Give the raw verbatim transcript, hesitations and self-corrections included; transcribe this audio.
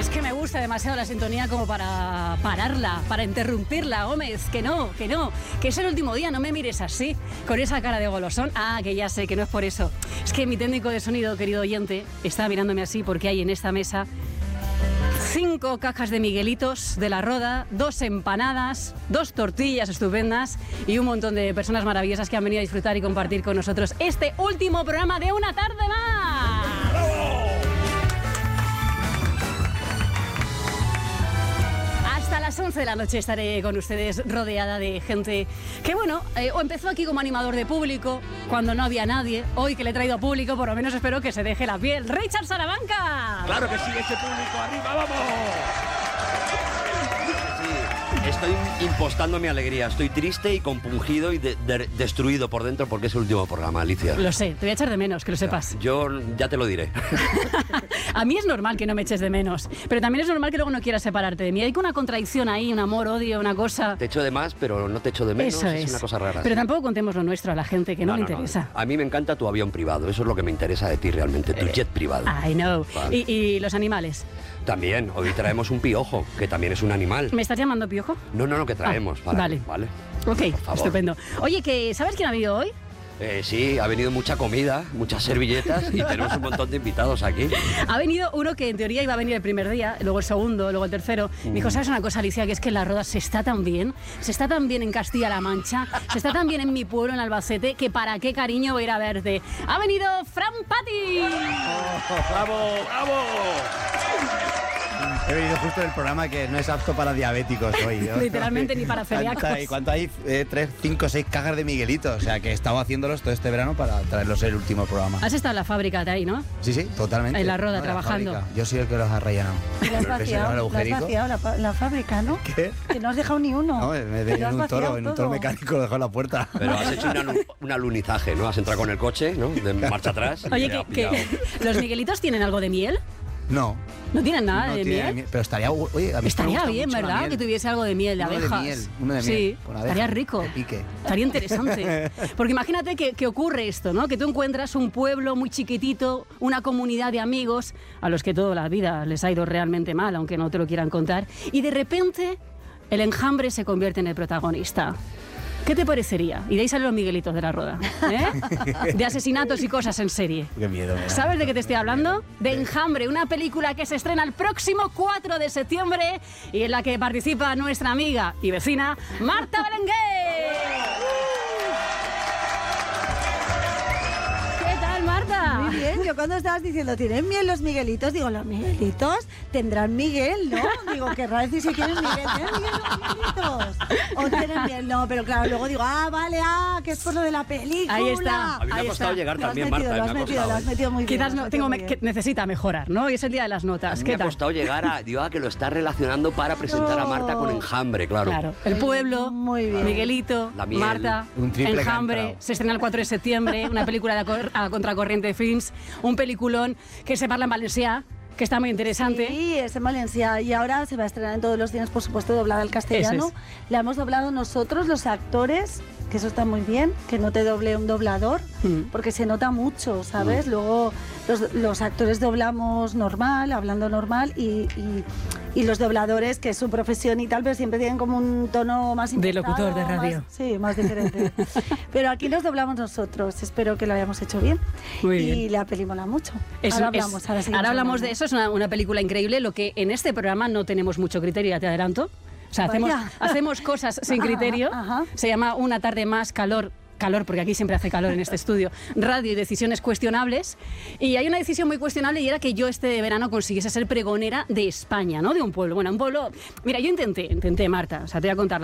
Es que me gusta demasiado la sintonía como para pararla, para interrumpirla, Gómez. Que no, que no, que es el último día, no me mires así, con esa cara de golosón. Ah, que ya sé, que no es por eso. Es que mi técnico de sonido, querido oyente, está mirándome así porque hay en esta mesa cinco cajas de Miguelitos de la Roda, dos empanadas, dos tortillas estupendas y un montón de personas maravillosas que han venido a disfrutar y compartir con nosotros este último programa de Una Tarde Más. Hasta las once de la noche estaré con ustedes rodeada de gente que, bueno, eh, o empezó aquí como animador de público cuando no había nadie. Hoy que le he traído público, por lo menos espero que se deje la piel. ¡Richard Salamanca! ¡Claro que sí, ese público! ¡Arriba, vamos! Sí, estoy impostando mi alegría. Estoy triste y compungido y de, de, destruido por dentro porque es el último programa, Alicia. Lo sé, te voy a echar de menos, que lo sepas. Yo ya te lo diré. A mí es normal que no me eches de menos, pero también es normal que luego no quieras separarte de mí. Hay una contradicción ahí, un amor, odio, una cosa... Te echo de más, pero no te echo de menos. Eso es. Es una cosa rara. Pero sí. tampoco contemos lo nuestro a la gente, que no, no le no, interesa. No. A mí me encanta tu avión privado. Eso es lo que me interesa de ti realmente, tu Eh, jet privado. I know. Vale. ¿Y, y los animales? También, hoy traemos un piojo, que también es un animal. ¿Me estás llamando piojo? No, no, no, que traemos. Ah, vale. Vale. Ok, Por favor. estupendo. Oye, que ¿sabes quién ha venido hoy? Eh, sí, ha venido mucha comida, muchas servilletas y tenemos un montón de invitados aquí. Ha venido uno que en teoría iba a venir el primer día, luego el segundo, luego el tercero. Me dijo, ¿sabes una cosa, Alicia? Que es que en La Roda se está tan bien, se está tan bien en Castilla-La Mancha, se está tan bien en mi pueblo, en Albacete, que para qué cariño voy a ir a verte. Ha venido Fran Pati. Oh, ¡bravo, bravo! He venido justo en el programa que no es apto para diabéticos hoy. ¿no? Literalmente ni para celíacos. Tanta- ¿Y cuánto hay? Eh, tres, cinco, seis cajas de Miguelito. O sea, que he estado haciéndolos todo este verano para traerlos el último programa. Has estado en la fábrica de ahí, ¿no? Sí, sí, totalmente. En La Roda, No, trabajando. fábrica. Yo soy el que los ha rellenado. Lo has Ese era el vaciado, lo has agujerico. vaciado la, fa- la fábrica, ¿no? ¿Qué? Que no has dejado ni uno. No, me Que ve lo has en un toro, vaciado en un todo. toro mecánico lo dejó en la puerta. Pero has hecho un, alu- un alunizaje, ¿no? Has entrado con el coche, ¿no? De marcha atrás. Oye, y te ha que, que pillado. ¿los Miguelitos tienen algo de miel? No. ¿No tienen nada no de tiene miel? miel, Pero estaría... Oye, a mí Estaría me gusta bien, mucho la ¿verdad? miel. Que tuviese algo de miel, de Uno abejas. de miel, uno de miel. Sí, con abeja, estaría rico. de pique. Estaría interesante. Porque imagínate que, que ocurre esto, ¿no? Que tú encuentras un pueblo muy chiquitito, una comunidad de amigos a los que toda la vida les ha ido realmente mal, aunque no te lo quieran contar, y de repente el enjambre se convierte en el protagonista. ¿Qué te parecería? Y de ahí salen los Miguelitos de La Roda, ¿eh? De asesinatos y cosas en serie. Qué miedo me da. ¿Sabes de qué te estoy hablando? De Enjambre, una película que se estrena el próximo cuatro de septiembre y en la que participa nuestra amiga y vecina Marta Belenguer. ¿Qué tal, Marta? Muy bien, yo cuando estabas diciendo, ¿tienen miel los Miguelitos? Digo, los Miguelitos tendrán Miguel, ¿no? Digo, querrá decir si tienen Miguel. ¿Tienen Miguel los Miguelitos? ¿O tienen miel? No, pero claro, luego digo, ah, vale, ah, que es por lo de la película. Ahí está. A mí me ha Ahí costado está. llegar Lo has también, metido, Marta. lo me has ha metido, costado, lo has ¿eh? metido muy bien. Quizás lo no, has tengo, metido muy que bien. necesita mejorar, ¿no? Hoy es el día de las A notas. mí ¿Qué me ha tal? costado llegar a... Digo, ah, que lo está relacionando para presentar a Marta con Enjambre, claro. Claro, el pueblo, Muy bien. Miguelito, La miel, Marta, un triple Enjambre, cantao. se estrena el cuatro de septiembre, una película de a, cor- a contracorriente de films, un peliculón que se parla en valencià, que está muy interesante. Sí, es en Valencia y ahora se va a estrenar en todos los cines, por supuesto, doblada al castellano. Eso La hemos doblado nosotros, los actores, que eso está muy bien, que no te doble un doblador, Mm. porque se nota mucho, ¿sabes? Luego los, los actores doblamos normal, hablando normal, y, y, y los dobladores, que es su profesión y tal, pero siempre tienen como un tono más De locutor de impostado, radio. más- sí, más diferente. Pero aquí nos doblamos nosotros, espero que lo hayamos hecho bien. Muy y bien. la peli mola mucho. Es- ahora es- hablamos, ahora, seguimos ahora hablamos de hablando. eso, es una, una película increíble, lo que en este programa no tenemos mucho criterio, ya te adelanto. O sea, hacemos, Vaya. hacemos cosas sin Ajá, criterio. ajá. Se llama Una tarde más, calor. Calor, porque aquí siempre hace calor en este estudio. Radio y decisiones cuestionables. Y hay una decisión muy cuestionable y era que yo este verano consiguiese ser pregonera de España, ¿no? De un pueblo. Bueno, un pueblo... Mira, yo intenté, intenté, Marta, o sea, te voy a contar la